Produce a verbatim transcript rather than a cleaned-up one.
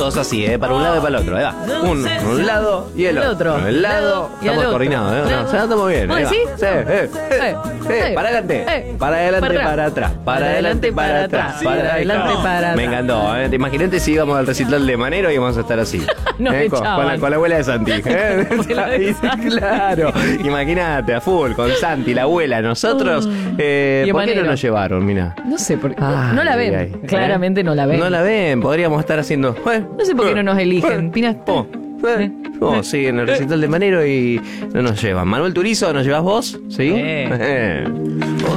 todos así, ¿eh? Para un lado y para el otro. Ahí va. Un, un lado y el otro. otro. El lado. Y el Estamos otro. coordinados, ¿eh? No, o sea, estamos bien. ¿Vos ahí va. decís? Sí, eh, eh, eh, Eh, para adelante. eh, Para adelante, para para atrás. Para adelante, para atrás. Para adelante, para atrás. Me encantó, ¿eh? Imagínate si íbamos al recital de Manero y íbamos a estar así. Nos ¿eh? Con, echaban. con la, con la abuela de Santi. ¿eh? abuela de Ahí, Santi. Claro. Imagínate, a full, con Santi, la abuela, nosotros. Eh, Y ¿Por qué no Manero. nos llevaron? Mirá. No sé por qué. Ay, no la ven. ay, Claramente ¿eh? no la ven. No la ven, podríamos estar haciendo. eh, No sé por qué eh, no nos eligen. eh, Pina, oh, eh, eh, oh, eh, sí, en el recital de Manero y no nos llevan. Manuel Turizo, ¿nos llevas vos? ¿Sí? Eh. Eh.